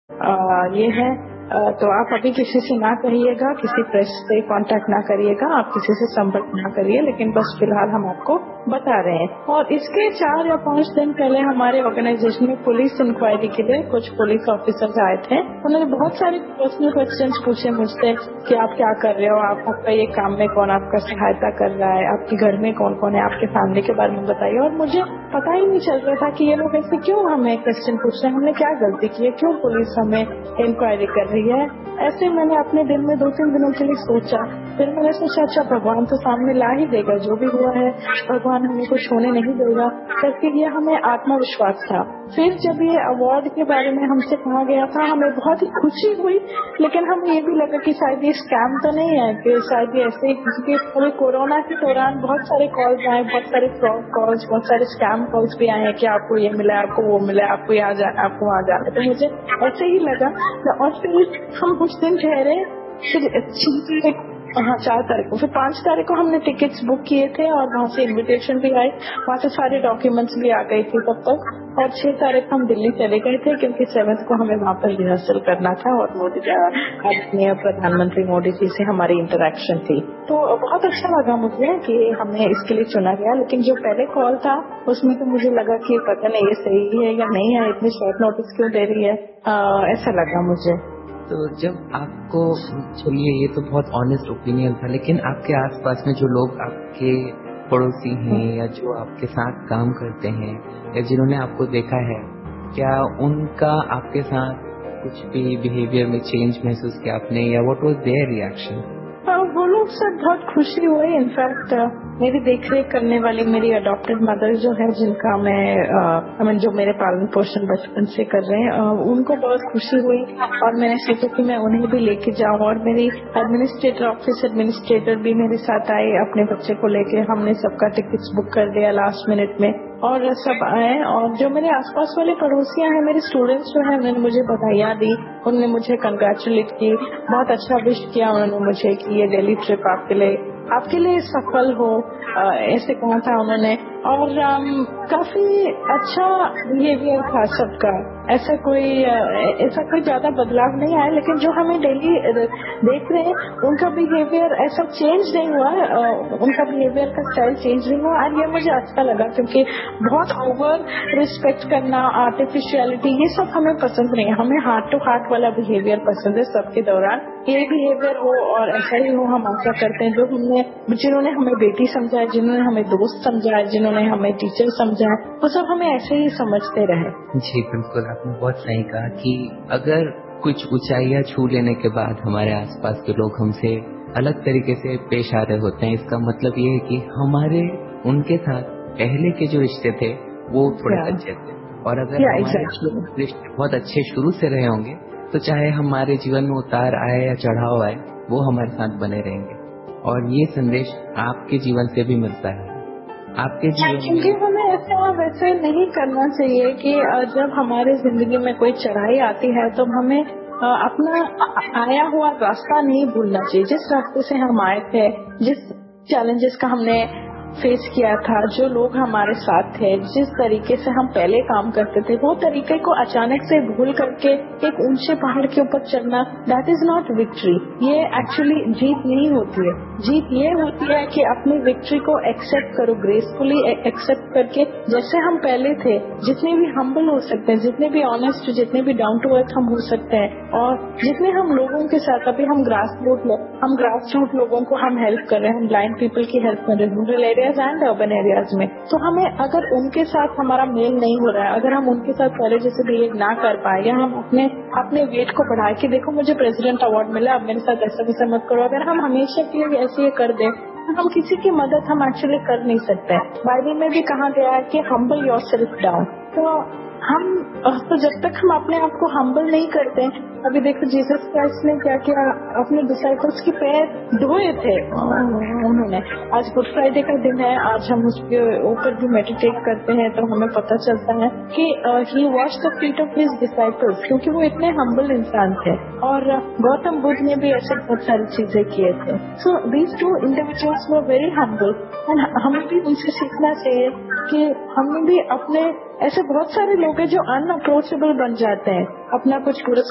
ये है। तो आप अभी किसी से ना कहिएगा, किसी प्रेस से कांटेक्ट ना करिएगा, आप किसी से संपर्क ना करिए, लेकिन बस फिलहाल हम आपको बता रहे हैं। और इसके 4 या 5 दिन पहले हमारे ऑर्गेनाइजेशन में पुलिस इंक्वायरी के लिए कुछ पुलिस ऑफिसर्स आए थे। उन्होंने बहुत सारे पर्सनल क्वेश्चंस पूछे मुझसे कि आप क्या कर रहे हो, आपका ये काम में कौन आपका सहायता कर रहा है, आपके घर में कौन कौन है, आपके फैमिली के बारे में बताइए। और मुझे पता ही नहीं चल रहा था कि ये लोग ऐसे क्यों हमें क्वेश्चन पूछ रहे हैं, हमने क्या गलती की है, क्यों पुलिस हमें इंक्वायरी कर रही है। ऐसे मैंने अपने दिल में 2-3 दिनों के लिए सोचा। फिर मैंने सोचा अच्छा भगवान तो सामने ला ही देगा, जो भी हुआ है भगवान हमें कुछ होने नहीं देगा करके ये हमें आत्मविश्वास था। फिर जब ये अवार्ड के बारे में हमसे कहा गया था, हमें बहुत ही खुशी हुई, लेकिन हमें ये भी लगा कि शायद ये स्कैम तो नहीं है, कि शायद ये ऐसे ही, क्योंकि पूरे कोरोना के दौरान बहुत सारे कॉल्स आए, बहुत सारे फ्रॉड कॉल्स, बहुत सारे स्कैम कॉल्स भी आए हैं कि आपको ये मिला, आपको वो मिला, आपको यहाँ जाना, आपको वहाँ जाना। तो मुझे ऐसे ही लगा। और फिर हम कुछ दिन ठहरे, फिर हाँ 4 तारीख को, फिर 5 तारीख को हमने टिकट्स बुक किए थे और वहाँ से इनविटेशन भी आए, वहाँ से सारे डॉक्यूमेंट्स भी आ गए थे तब तक। और 6 तारीख को हम दिल्ली चले गए थे, क्योंकि 7 को हमें वहाँ पर रिहर्सल करना था और आदरणीय प्रधानमंत्री मोदी जी से हमारी इंटरेक्शन थी। तो बहुत अच्छा लगा मुझे कि हमें इसके लिए चुना गया। लेकिन जो पहले कॉल था उसमें तो मुझे लगा कि पता नहीं ये सही है या नहीं है, इतनी शॉर्ट नोटिस क्यों दे रही है, ऐसा लगा मुझे। तो जब आपको, चलिए ये तो बहुत ऑनेस्ट ओपिनियन था, लेकिन आपके आसपास में जो लोग आपके पड़ोसी हैं या जो आपके साथ काम करते हैं या जिन्होंने आपको देखा है, क्या उनका आपके साथ कुछ भी बिहेवियर में चेंज महसूस किया आपने, या व्हाट वाज देयर रिएक्शन? वो लोग सब बहुत खुशी हुए। इनफैक्ट मेरी देखरेख करने वाली मेरी अडॉप्टेड मदर जो है, जिनका मैं जो मेरे पालन पोषण बचपन से कर रहे हैं, उनको बहुत खुशी हुई। और मैंने सोचा कि मैं उन्हें भी लेके जाऊं। और मेरी एडमिनिस्ट्रेटर, ऑफिस एडमिनिस्ट्रेटर भी मेरे साथ आए अपने बच्चे को लेके। हमने सबका टिकट्स बुक कर दिया लास्ट मिनट में और सब आए। और जो मेरे आसपास वाले पड़ोसियां हैं, मेरे स्टूडेंट्स जो हैं, उन्होंने मुझे बधाइयाँ दी, उन्होंने मुझे कंग्रेचुलेट की, बहुत अच्छा विश किया उन्होंने मुझे कि ये दिल्ली ट्रिप आपके लिए सफल हो, ऐसे कहा था उन्होंने। और काफी अच्छा बिहेवियर था सबका। ऐसा कोई ज्यादा बदलाव नहीं आया, लेकिन जो हमें डेली देख रहे हैं उनका बिहेवियर ऐसा चेंज नहीं हुआ, उनका बिहेवियर का स्टाइल चेंज नहीं हुआ। और ये मुझे अच्छा लगा, क्योंकि बहुत ओवर रिस्पेक्ट करना, आर्टिफिशियलिटी, ये सब हमें पसंद नहीं है। हमें हार्ट टू हार्ट वाला बिहेवियर पसंद है। सबके दौरान ये बिहेवियर हो और ऐसा ही हो, हम आशा करते हैं। जिन्होंने हमें बेटी समझा है, जिन्होंने हमें दोस्त समझा है, जिन्होंने हमें टीचर समझा है, वो सब हमें ऐसे ही समझते रहे। जी बिल्कुल, आपने बहुत सही कहा कि अगर कुछ ऊंचाइयां छू लेने के बाद हमारे आसपास के लोग हमसे अलग तरीके से पेश आ रहे होते हैं, इसका मतलब ये है कि हमारे उनके साथ पहले के जो रिश्ते थे वो थोड़े अच्छे थे। और अगर हमारे रिश्ते बहुत अच्छे शुरू से रहे होंगे तो चाहे हमारे जीवन में उतार आए या चढ़ाव आए, वो हमारे साथ बने रहेंगे। और ये संदेश आपके जीवन से भी मिलता है। आपके जीवन क्योंकि हमें ऐसा वैसे नहीं करना चाहिए कि जब हमारे जिंदगी में कोई चढ़ाई आती है तो हमें अपना आया हुआ रास्ता नहीं भूलना चाहिए। जिस रास्ते से हम आए थे, जिस चैलेंजेस का हमने फेस किया था, जो लोग हमारे साथ थे, जिस तरीके से हम पहले काम करते थे, वो तरीके को अचानक से भूल करके एक ऊंचे पहाड़ के ऊपर चढ़ना, दैट इज नॉट विक्ट्री। ये एक्चुअली जीत नहीं होती है। जीत ये होती है कि अपनी विक्ट्री को एक्सेप्ट करो, ग्रेसफुली एक्सेप्ट करके जैसे हम पहले थे, जितने भी हम्बल हो सकते हैं, जितने भी ऑनेस्ट, जितने भी डाउन टू अर्थ हम हो सकते हैं, और जितने हम लोगों के साथ, अभी हम ग्रास रूट लोगों को हम हेल्प कर रहे हैं, हम ब्लाइंड पीपल की हेल्प कर रहे हैं rural areas and urban areas में। तो हमें अगर उनके साथ हमारा मेल नहीं हो रहा है, अगर हम उनके साथ पहले जैसे बिहेव ना कर पाए, या हम अपने वेट को बढ़ा के देखो मुझे प्रेसिडेंट अवार्ड मिला, अब मेरे साथ ऐसा वैसा मत करो, अगर हम हमेशा के लिए ऐसे कर दे, हम किसी की मदद हम एक्चुअली कर नहीं सकते। बाइबल में भी कहा गया है कि हम्बल योरसेल्फ डाउन। तो जब तक हम अपने आप को हम्बल नहीं करते, अभी देखो जीसस क्राइस्ट ने क्या किया, अपने डिसाइपल्स के पैर धोए थे उन्होंने। आज गुड फ्राइडे का दिन है, आज हम उसके ऊपर भी मेडिटेट करते हैं, तो हमें पता चलता है कि ही wash the feet of his disciples, क्योंकि वो इतने हम्बल इंसान थे। और गौतम बुद्ध ने भी ऐसे बहुत सारी चीजें किए थे। So these two individuals were very humble, and हमें भी उनसे सीखना चाहिए कि हमें भी अपने, ऐसे बहुत सारे लोग हैं जो अनअप्रोचेबल बन जाते हैं, अपना कुछ